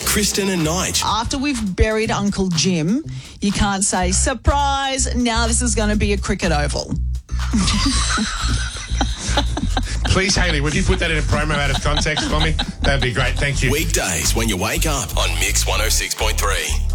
Kristen and Nige. After we've buried Uncle Jim, you can't say, surprise, now this is going to be a cricket oval. Please, Hayley, would you put that in a promo out of context for me? That'd be great. Thank you. Weekdays when you wake up on Mix 106.3.